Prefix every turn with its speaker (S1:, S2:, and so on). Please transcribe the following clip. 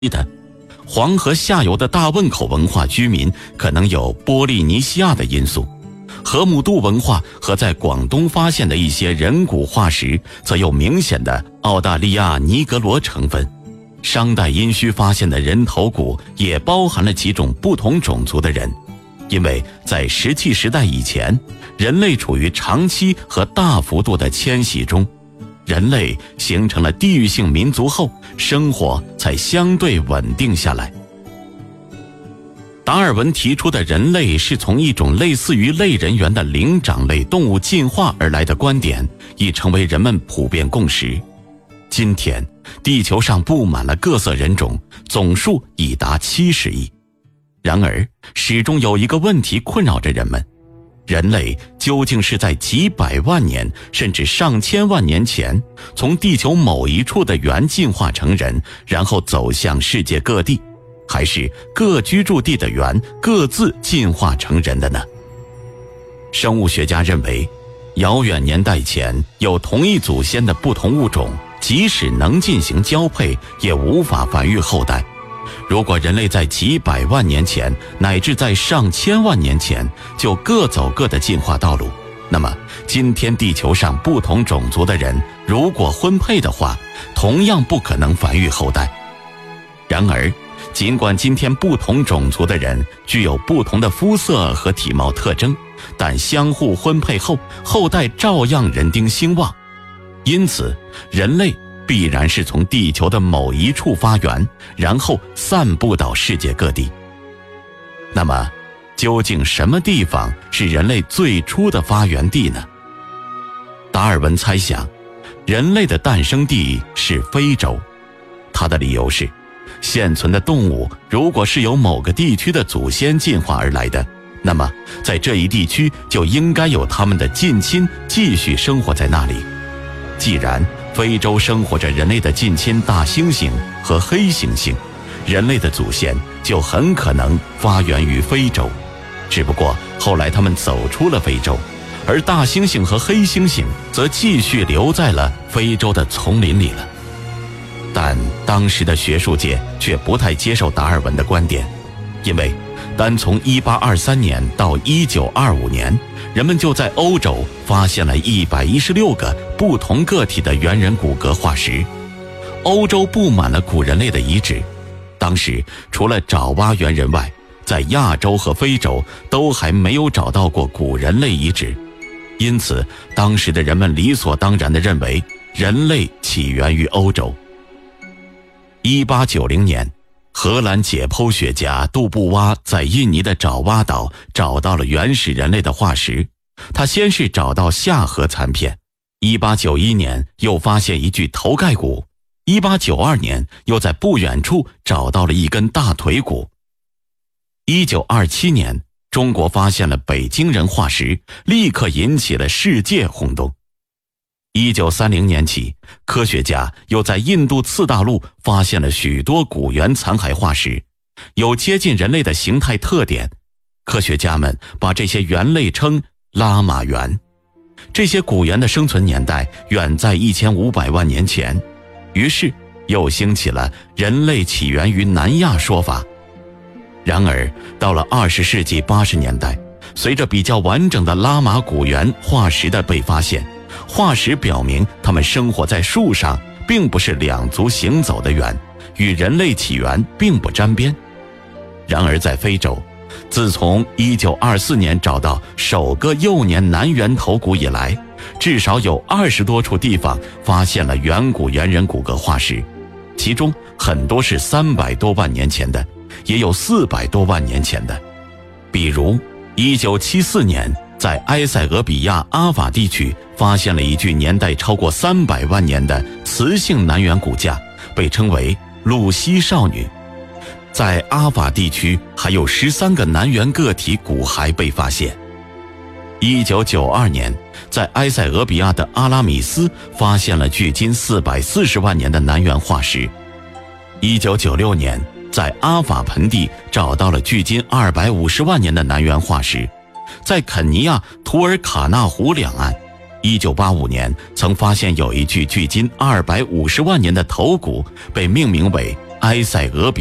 S1: 的，黄河下游的大汶口文化居民可能有波利尼西亚的因素，河姆渡文化和在广东发现的一些人骨化石则有明显的澳大利亚尼格罗成分。商代殷墟发现的人头骨也包含了几种不同种族的人，因为在石器时代以前，人类处于长期和大幅度的迁徙中，人类形成了地域性民族后，生活才相对稳定下来。达尔文提出的人类是从一种类似于类人猿的灵长类动物进化而来的观点，已成为人们普遍共识。今天，地球上布满了各色人种，总数已达70亿。然而，始终有一个问题困扰着人们：人类究竟是在几百万年甚至上千万年前，从地球某一处的猿进化成人，然后走向世界各地，还是各居住地的猿各自进化成人的呢？生物学家认为，遥远年代前有同一祖先的不同物种，即使能进行交配，也无法繁育后代。如果人类在几百万年前乃至在上千万年前就各走各的进化道路，那么今天地球上不同种族的人如果婚配的话，同样不可能繁育后代。然而，尽管今天不同种族的人具有不同的肤色和体貌特征，但相互婚配后，后代照样人丁兴旺。因此，人类必然是从地球的某一处发源，然后散布到世界各地。那么，究竟什么地方是人类最初的发源地呢？达尔文猜想，人类的诞生地是非洲。他的理由是，现存的动物如果是由某个地区的祖先进化而来的，那么在这一地区就应该有他们的近亲继续生活在那里。既然非洲生活着人类的近亲大猩猩和黑猩猩，人类的祖先就很可能发源于非洲，只不过后来他们走出了非洲，而大猩猩和黑猩猩则继续留在了非洲的丛林里了。但当时的学术界却不太接受达尔文的观点，因为单从1823年到1925年，人们就在欧洲发现了116个不同个体的猿人骨骼化石。欧洲布满了古人类的遗址，当时除了爪哇猿人外，在亚洲和非洲都还没有找到过古人类遗址，因此当时的人们理所当然地认为人类起源于欧洲。1890年，荷兰解剖学家杜布瓦在印尼的爪哇岛找到了原始人类的化石。他先是找到下颌残片，1891年又发现一具头盖骨，1892年又在不远处找到了一根大腿骨。1927年，中国发现了北京人化石，立刻引起了世界轰动。1930年起，科学家又在印度次大陆发现了许多古猿残骸化石，有接近人类的形态特点。科学家们把这些猿类称拉玛猿。这些古猿的生存年代远在1500万年前，于是又兴起了人类起源于南亚说法。然而，到了20世纪80年代，随着比较完整的拉玛古猿化石的被发现，化石表明它们生活在树上，并不是两足行走的猿，与人类起源并不沾边。然而在非洲，自从1924年找到首个幼年男猿头骨以来，至少有20多处地方发现了远古猿人骨骼化石，其中很多是300多万年前的，也有400多万年前的。比如1974年在埃塞俄比亚阿法地区发现了一具年代超过300万年的雌性南猿骨架，被称为露西少女。在阿法地区还有13个南猿个体骨骸被发现。1992年在埃塞俄比亚的阿拉米斯发现了距今440万年的南猿化石。1996年在阿法盆地找到了距今250万年的南猿化石。在肯尼亚图尔卡纳湖两岸，1985年曾发现有一具距今250万年的头骨，被命名为埃塞俄比